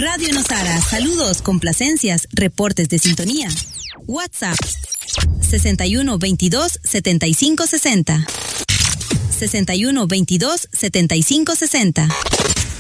Radio Nosara, saludos, complacencias, reportes de sintonía. WhatsApp 61 22 75 60. 61 22 75 60.